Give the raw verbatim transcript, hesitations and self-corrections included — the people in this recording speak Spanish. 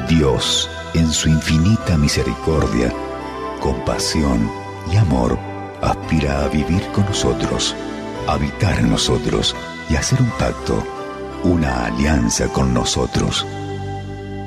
Dios, en su infinita misericordia, compasión y amor, aspira a vivir con nosotros, habitar en nosotros y hacer un pacto, una alianza con nosotros.